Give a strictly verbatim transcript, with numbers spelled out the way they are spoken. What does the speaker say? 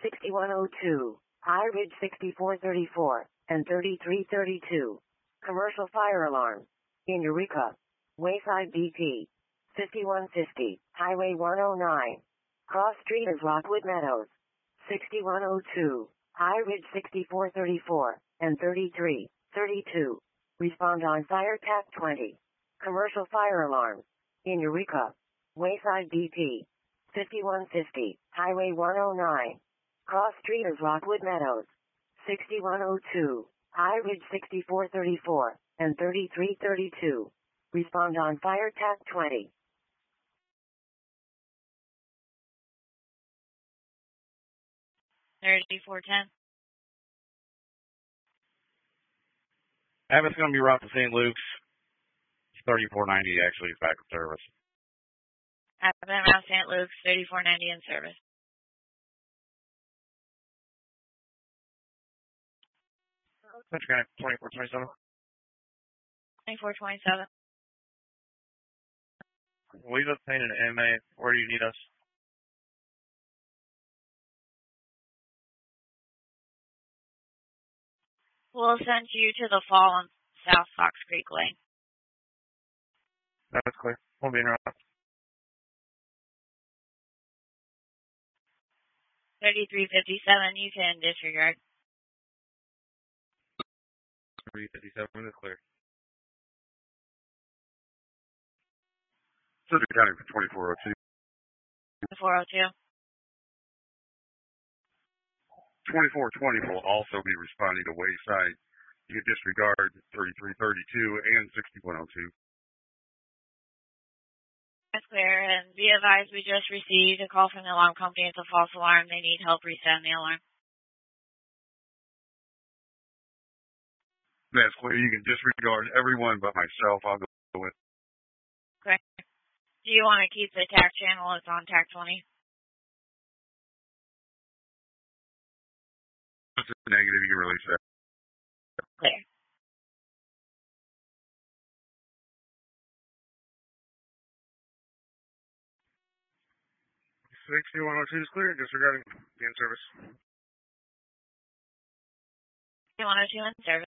sixty-one oh two, High Ridge sixty-four thirty-four, and thirty-three thirty-two. Commercial fire alarm. In Eureka. Wayside B P. fifty-one fifty, Highway one oh nine. Cross Street of Rockwood Meadows. sixty-one oh two, High Ridge sixty-four thirty-four, and thirty-three thirty-two. Respond on Fire T A C twenty. Commercial fire alarm. In Eureka. Wayside B P. fifty-one fifty, Highway one oh nine. Cross Street of Rockwood Meadows. sixty-one oh two, High Ridge sixty-four thirty-four, and thirty-three thirty-two. Respond on Fire T A C twenty. thirty-four ten. Abbott's going to be route to Saint Luke's. thirty-four ninety actually is back in service. Abbott around Saint Luke's, thirty-four ninety in service. Central County twenty-four twenty-seven. twenty-four twenty-seven. We've obtained an M A. Where do you need us? We'll send you to the fall on South Fox Creek Lane. That's clear. We'll be in route. thirty-three fifty-seven, you can disregard. three fifty-seven is clear. Central County for twenty-four oh two. four oh two. twenty-four twenty will also be responding to Wayside. You can disregard thirty-three thirty-two and sixty-one oh two. That's clear, and be advised we just received a call from the alarm company. It's a false alarm. They need help resetting the alarm. That's clear. You can disregard everyone but myself. I'll go with. Okay. Do you want to keep the T A C channel? It's on T A C twenty. It's a negative. You can release that. Clear. sixty-one oh two is clear. Disregarding the in service. sixty-one oh two in service.